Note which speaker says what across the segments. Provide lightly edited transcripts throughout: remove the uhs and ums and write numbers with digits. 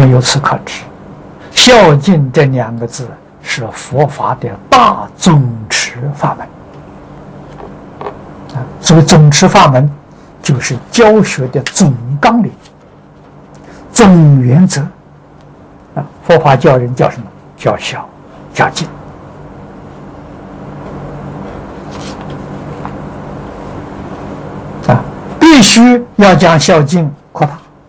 Speaker 1: 么由此可知，孝敬这两个字是佛法的大总持法门。所谓总持法门，就是教学的总纲领、总原则。佛法教人叫什么？叫孝、叫敬。必须要将孝敬扩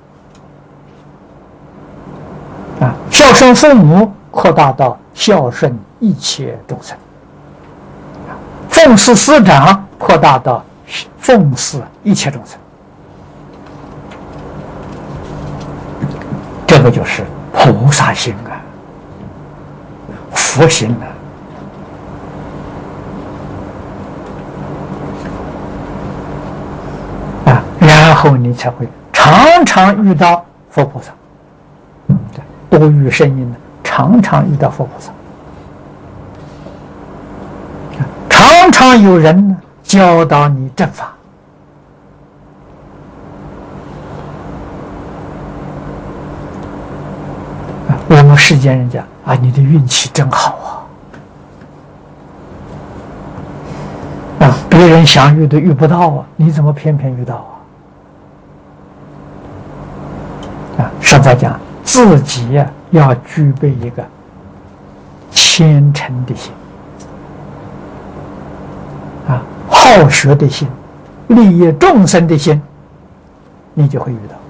Speaker 1: 大。孝顺父母扩大到孝顺一切众生，奉事师长扩大到奉事一切众生。这个就是菩萨心啊，佛心啊。然后你才会常常遇到佛菩萨，多遇声音呢，常常遇到佛菩萨，常常有人呢教导你正法。我们世间人讲啊，你的运气真好啊！别人想遇都遇不到啊，你怎么偏偏遇到啊？实在讲，自己要具备一个虔诚的心好学的心，利益众生的心，你就会遇到。